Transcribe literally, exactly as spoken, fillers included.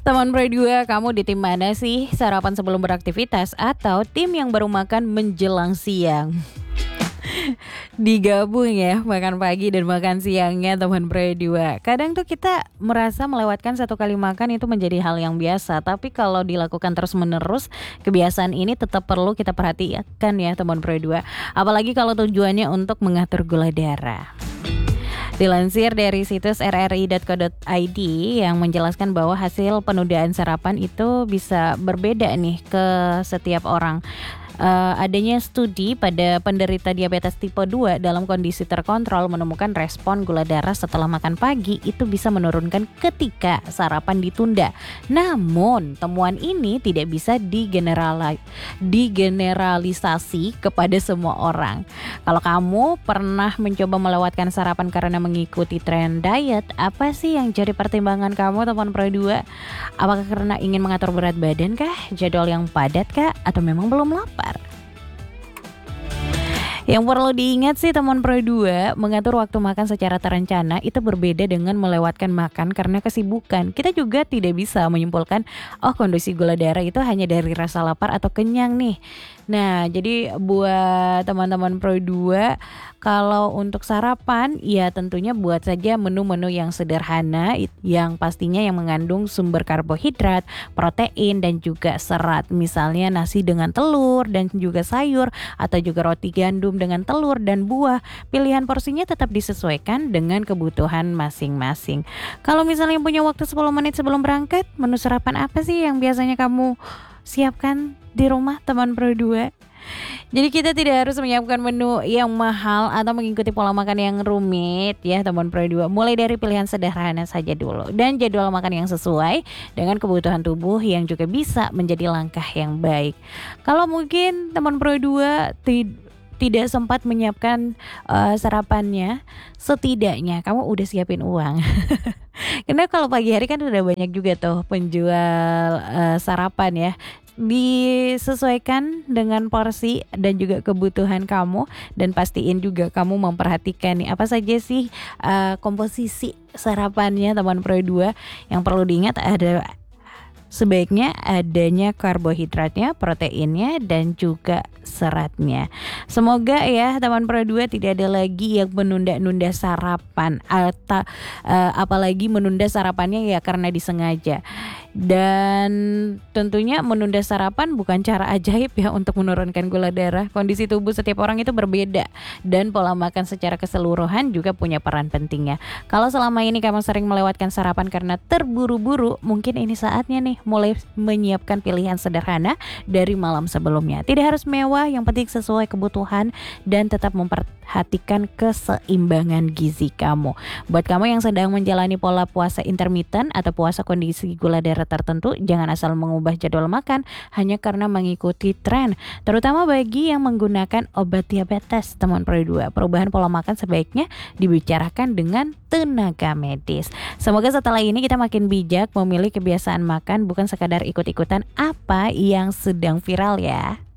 Teman Pro dua, kamu di tim mana sih? Sarapan sebelum beraktivitas atau tim yang baru makan menjelang siang? Digabung ya, makan pagi dan makan siangnya teman Pro dua. Kadang tuh kita merasa melewatkan satu kali makan itu menjadi hal yang biasa, tapi kalau dilakukan terus menerus, kebiasaan ini tetap perlu kita perhatikan ya teman Pro dua. Apalagi kalau tujuannya untuk mengatur gula darah. Dilansir dari situs r r i dot co dot i d yang menjelaskan bahwa hasil penundaan sarapan itu bisa berbeda nih ke setiap orang. Uh, adanya studi pada penderita diabetes tipe dua dalam kondisi terkontrol menemukan respon gula darah setelah makan pagi itu bisa menurunkan ketika sarapan ditunda. Namun temuan ini tidak bisa digenerali- digeneralisasi kepada semua orang. Kalau kamu pernah mencoba melewatkan sarapan karena mengikuti tren diet, apa sih yang jadi pertimbangan kamu teman Pro dua? Apakah karena ingin mengatur berat badan kah? Jadwal yang padat kah? Atau memang belum lapar? Yang perlu diingat sih teman Pro dua, mengatur waktu makan secara terencana itu berbeda dengan melewatkan makan karena kesibukan. Kita juga tidak bisa menyimpulkan, oh kondisi gula darah itu hanya dari rasa lapar atau kenyang nih. Nah, jadi buat teman-teman Pro dua, kalau untuk sarapan, ya tentunya buat saja menu-menu yang sederhana, yang pastinya yang mengandung sumber karbohidrat, protein, dan juga serat. Misalnya nasi dengan telur dan juga sayur, atau juga roti gandum dengan telur dan buah. Pilihan porsinya tetap disesuaikan dengan kebutuhan masing-masing. Kalau misalnya punya waktu sepuluh menit sebelum berangkat, menu sarapan apa sih yang biasanya kamu siapkan di rumah teman Pro dua? Jadi kita tidak harus menyiapkan menu yang mahal atau mengikuti pola makan yang rumit ya teman Pro dua. Mulai dari pilihan sederhana saja dulu dan jadwal makan yang sesuai dengan kebutuhan tubuh yang juga bisa menjadi langkah yang baik. Kalau mungkin teman Pro dua tidak tidak sempat menyiapkan uh, sarapannya, setidaknya kamu udah siapin uang. Karena kalau pagi hari kan udah banyak juga tuh penjual uh, sarapan ya. Disesuaikan dengan porsi dan juga kebutuhan kamu, dan pastiin juga kamu memperhatikan nih apa saja sih uh, komposisi sarapannya teman Pro dua. Yang perlu diingat ada sebaiknya adanya karbohidratnya, proteinnya, dan juga seratnya. Semoga ya teman Pro dua tidak ada lagi yang menunda-nunda sarapan atau uh, apalagi menunda sarapannya ya karena disengaja. Dan tentunya menunda sarapan bukan cara ajaib ya untuk menurunkan gula darah. Kondisi tubuh setiap orang itu berbeda dan pola makan secara keseluruhan juga punya peran pentingnya. Kalau selama ini kamu sering melewatkan sarapan karena terburu-buru, mungkin ini saatnya nih mulai menyiapkan pilihan sederhana dari malam sebelumnya. Tidak harus mewah, yang penting sesuai kebutuhan dan tetap memperhatikan keseimbangan gizi kamu. Buat kamu yang sedang menjalani pola puasa intermittent atau puasa kondisi gula darah tertentu, jangan asal mengubah jadwal makan hanya karena mengikuti tren, terutama bagi yang menggunakan obat diabetes teman Pro dua. Perubahan pola makan sebaiknya dibicarakan dengan tenaga medis. Semoga setelah ini kita makin bijak memilih kebiasaan makan, bukan sekadar ikut-ikutan apa yang sedang viral ya.